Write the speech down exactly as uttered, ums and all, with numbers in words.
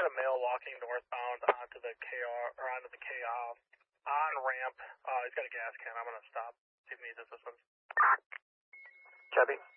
a male walking northbound onto the K R or onto the K uh, on ramp. Uh, he's got a gas can. I'm gonna stop. See if he needs assistance. Chevy.